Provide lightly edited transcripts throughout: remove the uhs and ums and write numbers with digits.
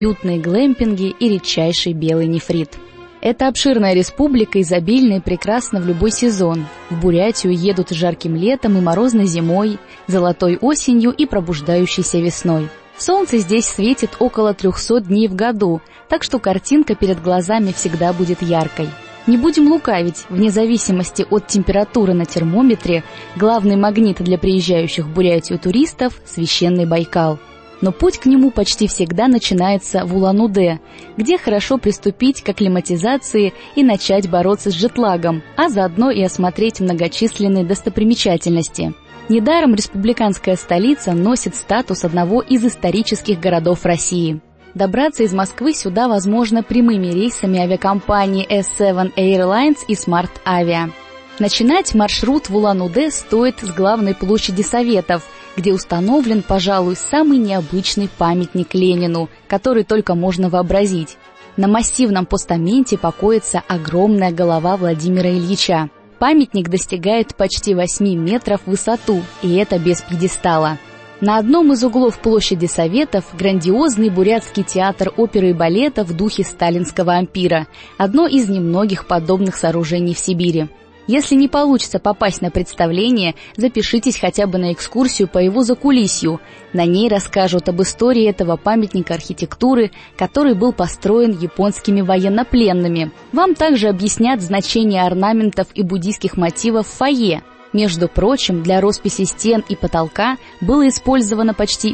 уютные глэмпинги и редчайший белый нефрит. Это обширная республика, изобильна и прекрасна в любой сезон. В Бурятию едут жарким летом и морозной зимой, золотой осенью и пробуждающейся весной. Солнце здесь светит около 300 дней в году, так что картинка перед глазами всегда будет яркой. Не будем лукавить, вне зависимости от температуры на термометре, главный магнит для приезжающих в Бурятию туристов – священный Байкал. Но путь к нему почти всегда начинается в Улан-Удэ, где хорошо приступить к акклиматизации и начать бороться с джетлагом, а заодно и осмотреть многочисленные достопримечательности. Недаром республиканская столица носит статус одного из исторических городов России. Добраться из Москвы сюда возможно прямыми рейсами авиакомпании S7 Airlines и Smart Avia. Начинать маршрут в Улан-Удэ стоит с главной площади Советов, где установлен, пожалуй, самый необычный памятник Ленину, который только можно вообразить. На массивном постаменте покоится огромная голова Владимира Ильича. Памятник достигает почти 8 метров в высоту, и это без пьедестала. На одном из углов площади Советов грандиозный бурятский театр оперы и балета в духе сталинского ампира, одно из немногих подобных сооружений в Сибири. Если не получится попасть на представление, запишитесь хотя бы на экскурсию по его закулисью. На ней расскажут об истории этого памятника архитектуры, который был построен японскими военнопленными. Вам также объяснят значение орнаментов и буддийских мотивов в фойе. Между прочим, для росписи стен и потолка было использовано почти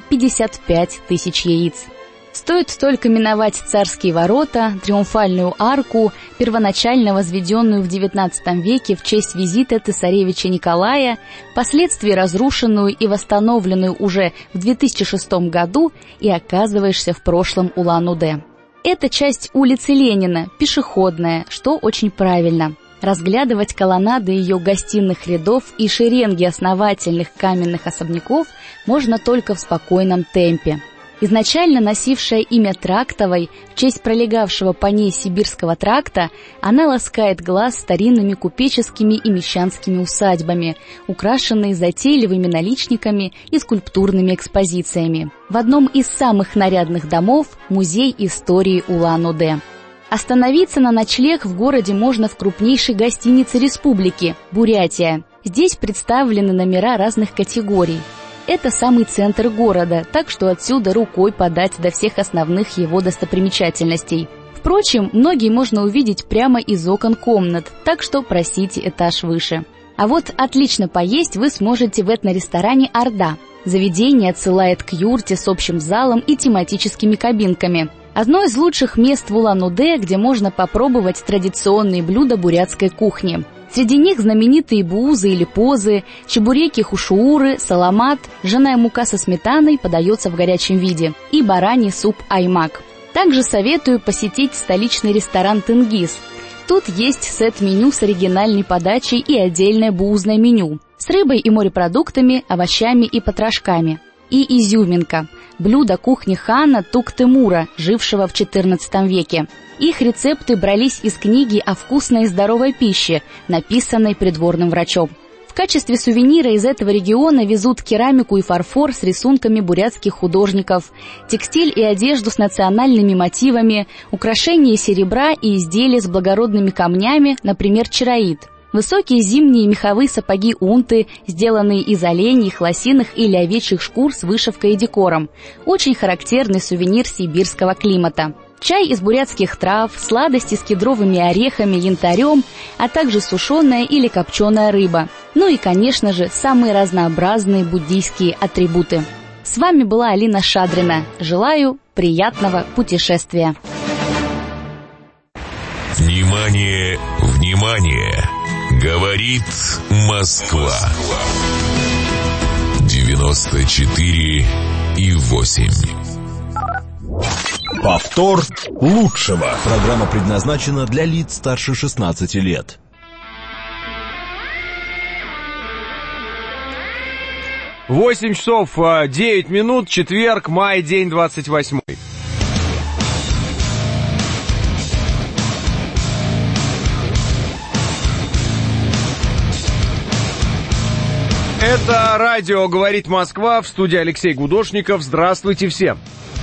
55 тысяч яиц. Стоит только миновать царские ворота, триумфальную арку, первоначально возведенную в XIX веке в честь визита цесаревича Николая, впоследствии разрушенную и восстановленную уже в 2006 году, и оказываешься в прошлом Улан-Удэ. Это часть улицы Ленина, пешеходная, что очень правильно. Разглядывать колоннады ее гостиных рядов и шеренги основательных каменных особняков можно только в спокойном темпе. Изначально носившая имя Трактовой, в честь пролегавшего по ней Сибирского тракта, она ласкает глаз старинными купеческими и мещанскими усадьбами, украшенные затейливыми наличниками и скульптурными экспозициями. В одном из самых нарядных домов – музей истории Улан-Удэ. Остановиться на ночлег в городе можно в крупнейшей гостинице республики – Бурятия. Здесь представлены номера разных категорий. Это самый центр города, так что отсюда рукой подать до всех основных его достопримечательностей. Впрочем, многие можно увидеть прямо из окон комнат, так что просите этаж выше. А вот отлично поесть вы сможете в этноресторане «Орда». Заведение отсылает к юрте с общим залом и тематическими кабинками. Одно из лучших мест в Улан-Удэ, где можно попробовать традиционные блюда бурятской кухни. Среди них знаменитые буузы или позы, чебуреки-хушууры, саламат, ржаная мука со сметаной подается в горячем виде и бараний суп аймак. Также советую посетить столичный ресторан «Тенгиз». Тут есть сет-меню с оригинальной подачей и отдельное буузное меню с рыбой и морепродуктами, овощами и потрошками. И изюминка – блюдо кухни хана Тук-Темура, жившего в XIV веке. Их рецепты брались из книги о вкусной и здоровой пище, написанной придворным врачом. В качестве сувенира из этого региона везут керамику и фарфор с рисунками бурятских художников, текстиль и одежду с национальными мотивами, украшения из серебра и изделия с благородными камнями, например, чароит. Высокие зимние меховые сапоги унты, сделанные из оленьих, лосиных или овечьих шкур с вышивкой и декором. Очень характерный сувенир сибирского климата. Чай из бурятских трав, сладости с кедровыми орехами, янтарем, а также сушеная или копченая рыба. Ну и, конечно же, самые разнообразные буддийские атрибуты. С вами была Алина Шадрина. Желаю приятного путешествия. Внимание, внимание! Говорит Москва. 94,8. Повтор лучшего. Программа предназначена для лиц старше 16 лет. 8 часов 9 минут, четверг, май, день 28. Это радио «Говорит Москва», в студии Алексей Гудошников. Здравствуйте всем.